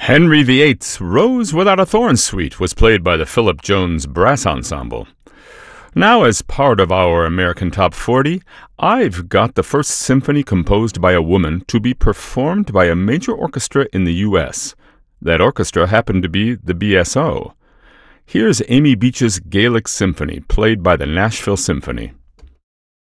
Henry VIII's Rose Without a Thorn Suite was played by the Philip Jones Brass Ensemble. Now, as part of our American Top 40, I've got the first symphony composed by a woman to be performed by a major orchestra in the U.S. That orchestra happened to be the BSO. Here's Amy Beach's Gaelic Symphony, played by the Nashville Symphony.